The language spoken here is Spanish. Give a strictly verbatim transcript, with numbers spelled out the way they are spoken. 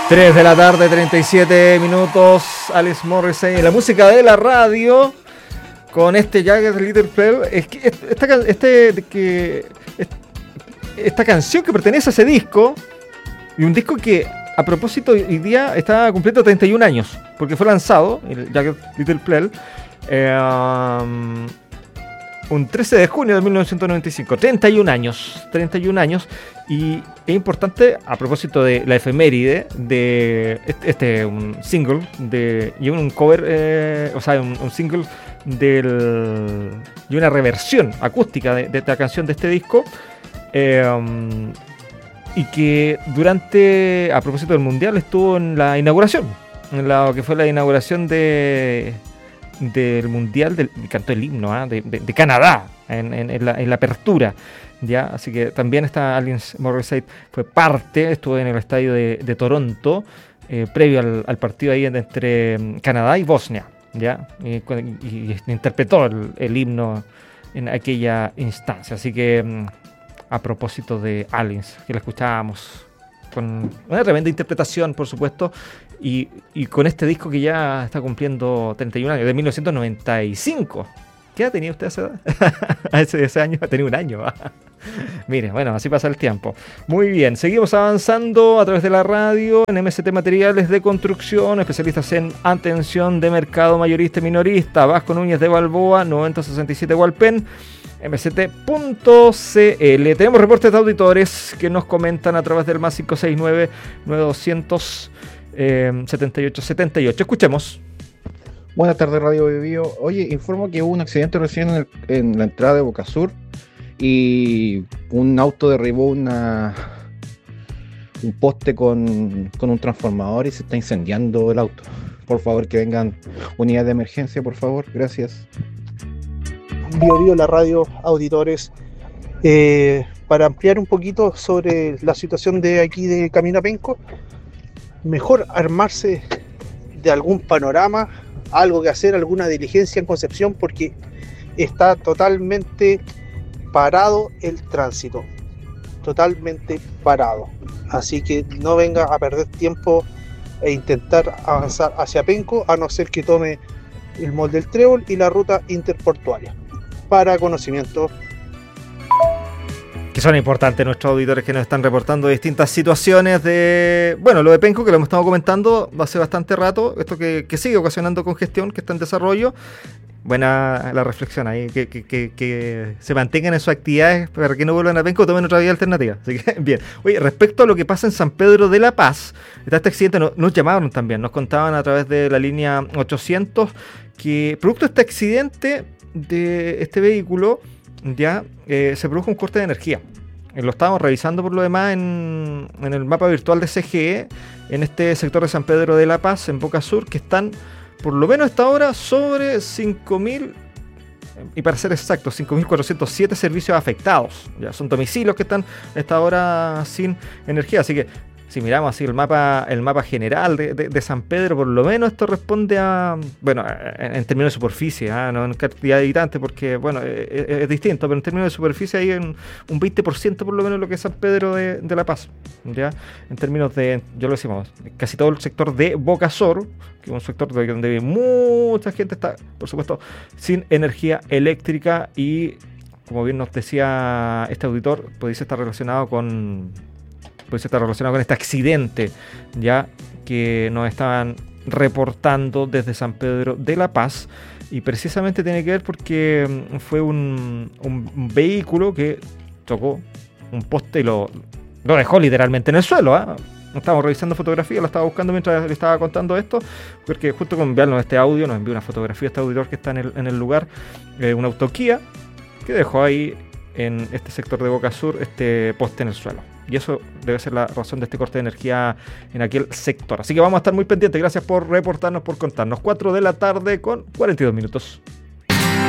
tres de la tarde, treinta y siete minutos. Alice Morrissey, la música de la radio. Con este Jagged Little Pill. Es que esta, este, que, esta canción que pertenece a ese disco. Y un disco que, a propósito, hoy día está cumpliendo treinta y un años. Porque fue lanzado, el Jagged Little Pill, eh, um, un trece de junio de mil novecientos noventa y cinco. treinta y un años. treinta y un años. Y es importante, a propósito de la efeméride, de este, este un single, de, y un cover, eh, o sea, un, un single del, y una reversión acústica de, de esta canción de este disco, eh, um, y que durante, a propósito del Mundial, estuvo en la inauguración, en la que fue la inauguración de del Mundial, del, cantó el himno ¿eh? de, de, de Canadá, en, en, en, la, en la apertura. Ya, así que también esta Alice Morrissey fue parte, estuvo en el estadio de, de Toronto, eh, previo al, al partido ahí entre Canadá y Bosnia, ya, y, y, y interpretó el, el himno en aquella instancia. Así que, a propósito de Alice, que la escuchábamos con una tremenda interpretación, por supuesto, y, y con este disco que ya está cumpliendo treinta y un años, de mil novecientos noventa y cinco. ¿Qué edad tenía usted a esa edad? a ese, ese año, tenía un año. Mire, bueno, así pasa el tiempo. Muy bien, seguimos avanzando a través de la radio en M S T Materiales de Construcción, especialistas en atención de mercado mayorista y minorista. Vasco Núñez de Balboa, noventa sesenta y siete Hualpén, m s t punto c l. Tenemos reportes de auditores que nos comentan a través del más cinco seis nueve, nueve doscientos, setenta y ocho setenta y ocho. Escuchemos. Buenas tardes, Radio Biobío. Oye, informo que hubo un accidente recién en, el, en la entrada de Boca Sur y un auto derribó una, un poste con, con un transformador y se está incendiando el auto. Por favor, que vengan unidades de emergencia, por favor. Gracias. Biobío, la radio, auditores. Eh, para ampliar un poquito sobre la situación de aquí de Camino a Penco, mejor armarse de algún panorama, algo que hacer, alguna diligencia en Concepción, porque está totalmente parado el tránsito, totalmente parado. Así que no venga a perder tiempo e intentar avanzar hacia Penco, a no ser que tome el Mall del Trébol y la ruta interportuaria. Para conocimiento. Que son importantes nuestros auditores que nos están reportando distintas situaciones de... Bueno, lo de Penco, que lo hemos estado comentando hace bastante rato, esto que, que sigue ocasionando congestión, que está en desarrollo. Buena la reflexión ahí, que, que, que, que se mantengan en sus actividades para que no vuelvan a Penco o tomen otra vía alternativa. Así que, bien. Oye, respecto a lo que pasa en San Pedro de la Paz, está este accidente, nos, nos llamaron también, nos contaban a través de la línea ochocientos que producto de este accidente de este vehículo, ya eh, se produjo un corte de energía. Eh, lo estábamos revisando por lo demás en, en el mapa virtual de C G E, en este sector de San Pedro de la Paz, en Boca Sur, que están, por lo menos hasta ahora, sobre cinco mil, y para ser exactos, cinco mil cuatrocientos siete servicios afectados. Ya son domicilios que están hasta ahora sin energía, así que si miramos así el mapa el mapa general de, de, de San Pedro, por lo menos esto responde a, bueno, en, en términos de superficie, ¿eh? No en cantidad de habitantes, porque, bueno, es, es distinto, pero en términos de superficie hay un, un veinte por ciento por lo menos lo que es San Pedro de, de la Paz, ¿ya? En términos de, yo lo decimos, casi todo el sector de Boca Sur, que es un sector donde mucha gente está, por supuesto, sin energía eléctrica y, como bien nos decía este auditor, puede estar relacionado con... pues está relacionado con este accidente ya que nos estaban reportando desde San Pedro de la Paz, y precisamente tiene que ver porque fue un, un vehículo que tocó un poste y lo, lo dejó literalmente en el suelo, ¿eh? Estábamos revisando fotografías, lo estaba buscando mientras le estaba contando esto, porque justo con enviarnos este audio nos envió una fotografía este auditor que está en el, en el lugar, eh, un auto Kia que dejó ahí en este sector de Boca Sur este poste en el suelo. Y eso debe ser la razón de este corte de energía en aquel sector. Así que vamos a estar muy pendientes. Gracias por reportarnos, por contarnos. cuatro de la tarde con cuarenta y dos minutos.